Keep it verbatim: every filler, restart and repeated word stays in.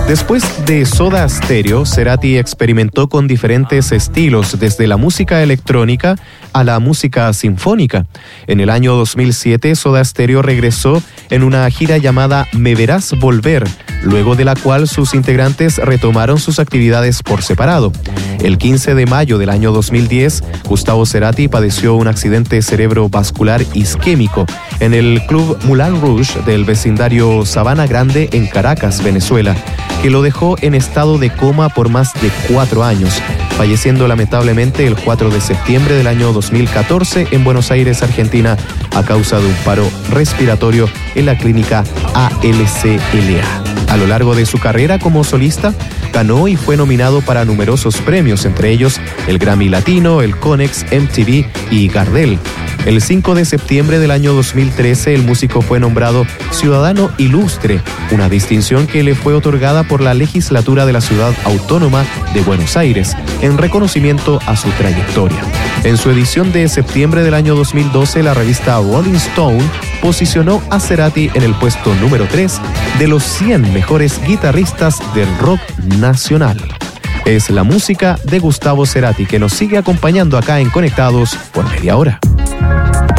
Después de Soda Stereo, Cerati experimentó con diferentes estilos, desde la música electrónica a la música sinfónica. En el año dos mil siete, Soda Stereo regresó en una gira llamada Me Verás Volver, luego de la cual sus integrantes retomaron sus actividades por separado. El quince de mayo del año dos mil diez, Gustavo Cerati padeció un accidente cerebrovascular isquémico en el Club Moulin Rouge del vecindario Sabana Grande en Caracas, Venezuela, que lo dejó en estado de coma por más de cuatro años, falleciendo lamentablemente el cuatro de septiembre del año dos mil catorce en Buenos Aires, Argentina, a causa de un paro respiratorio en la clínica A L C L A. A lo largo de su carrera como solista, ganó y fue nominado para numerosos premios, entre ellos el Grammy Latino, el Conex, M T V y Gardel. El cinco de septiembre del año dos mil trece, el músico fue nombrado Ciudadano Ilustre, una distinción que le fue otorgada por la legislatura de la Ciudad Autónoma de Buenos Aires, en reconocimiento a su trayectoria. En su edición de septiembre del año dos mil doce, la revista Rolling Stone posicionó a Cerati en el puesto número tres de los cien mejores guitarristas del rock nacional. Es la música de Gustavo Cerati que nos sigue acompañando acá en Conectados por media hora.